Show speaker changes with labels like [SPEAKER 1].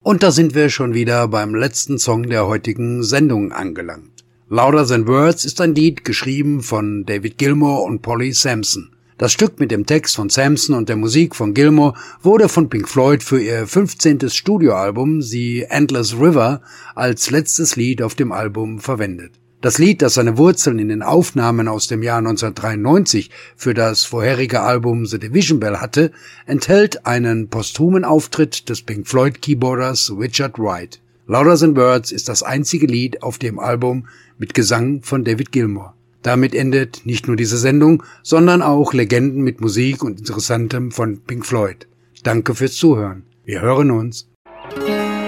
[SPEAKER 1] Und da sind wir schon wieder beim letzten Song der heutigen Sendung angelangt. Louder Than Words ist ein Lied geschrieben von David Gilmour und Polly Samson. Das Stück mit dem Text von Samson und der Musik von Gilmour wurde von Pink Floyd für ihr 15. Studioalbum The Endless River als letztes Lied auf dem Album verwendet. Das Lied, das seine Wurzeln in den Aufnahmen aus dem Jahr 1993 für das vorherige Album The Division Bell hatte, enthält einen posthumen Auftritt des Pink Floyd Keyboarders Richard Wright. Louder Than Words ist das einzige Lied auf dem Album mit Gesang von David Gilmour. Damit endet nicht nur diese Sendung, sondern auch Legenden mit Musik und Interessantem von Pink Floyd. Danke fürs Zuhören. Wir hören uns.